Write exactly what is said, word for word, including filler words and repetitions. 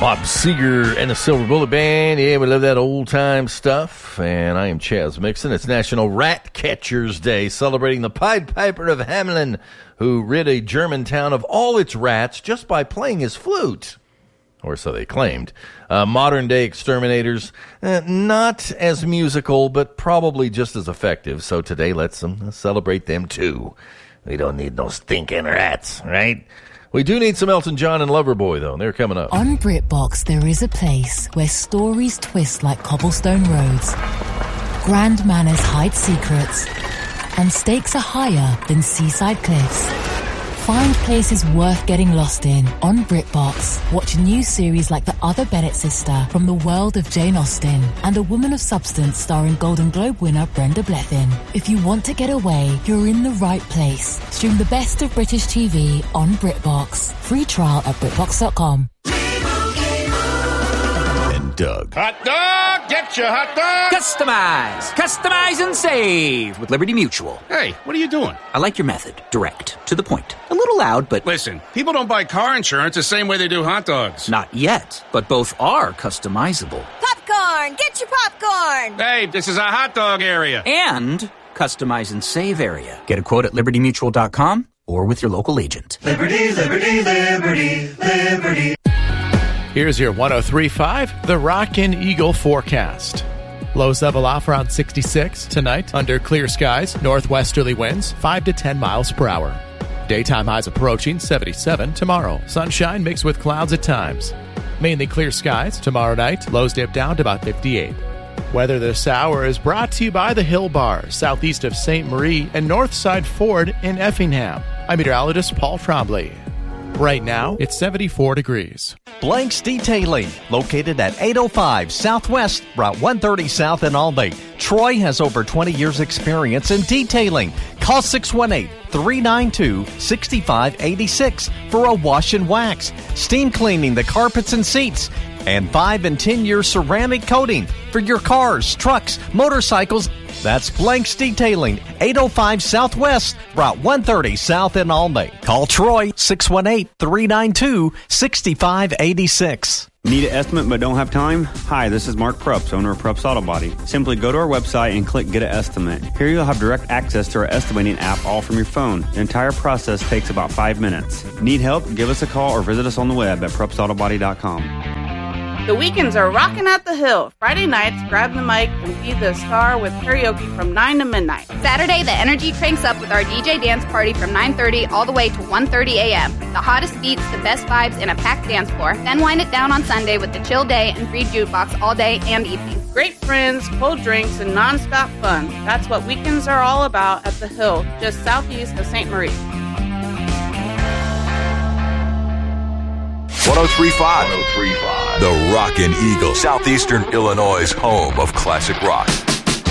Bob Seger and the Silver Bullet Band. Yeah, we love that old-time stuff. And I am Chaz Mixon. It's National Rat Catchers Day, celebrating the Pied Piper of Hamelin, who rid a German town of all its rats just by playing his flute. Or so they claimed. Uh, modern-day exterminators, eh, not as musical, but probably just as effective. So today, let's um, celebrate them, too. We don't need no stinking rats, right? We do need some Elton John and Loverboy, though. They're coming up. On BritBox, there is a place where stories twist like cobblestone roads, grand manners hide secrets, and stakes are higher than seaside cliffs. Find places worth getting lost in on BritBox. Watch new series like The Other Bennett Sister from the world of Jane Austen and A Woman of Substance starring Golden Globe winner Brenda Blethyn. If you want to get away, you're in the right place. Stream the best of British T V on BritBox. Free trial at BritBox dot com. And Doug. Hot dog! Get your hot dog! Customize! Customize and save with Liberty Mutual. Hey, what are you doing? I like your method. Direct. To the point. A little loud, but... Listen, people don't buy car insurance the same way they do hot dogs. Not yet, but both are customizable. Popcorn! Get your popcorn! Hey, this is a hot dog area. And customize and save area. Get a quote at liberty mutual dot com or with your local agent. Liberty, liberty, liberty, liberty. Here's your one oh three point five, The Rockin' Eagle forecast. Lows level off around sixty-six tonight under clear skies, northwesterly winds five to ten miles per hour. Daytime highs approaching seventy-seven tomorrow. Sunshine mixed with clouds at times. Mainly clear skies tomorrow night, lows dip down to about fifty-eight. Weather this hour is brought to you by the Hill Bar, southeast of Saint Marie and Northside Ford in Effingham. I'm meteorologist Paul Trombley. Right now, it's seventy-four degrees. Blanks Detailing, located at eight oh five Southwest, Route one thirty South in Albany. Troy has over twenty years experience in detailing. Call six one eight, three nine two, six five eight six for a wash and wax, steam cleaning the carpets and seats, and five and ten year ceramic coating for your cars, trucks, motorcycles. That's Blanks Detailing, eight oh five Southwest, Route one thirty South in Albany. Call Troy, six one eight, three nine two, six five eight six. Need an estimate but don't have time? Hi, this is Mark Prups, owner of Prups Auto Body. Simply go to our website and click Get an Estimate. Here you'll have direct access to our estimating app all from your phone. The entire process takes about five minutes. Need help? Give us a call or visit us on the web at prups auto body dot com. The weekends are rocking at the Hill. Friday nights, grab the mic and be the star with karaoke from nine to midnight. Saturday, the energy cranks up with our D J dance party from nine thirty all the way to one thirty a.m. The hottest beats, the best vibes, and a packed dance floor. Then wind it down on Sunday with the chill day and free jukebox all day and evening. Great friends, cold drinks, and nonstop fun. That's what weekends are all about at the Hill, just southeast of Saint Marie. one oh three point five The Rockin' Eagle, Southeastern Illinois' home of classic rock.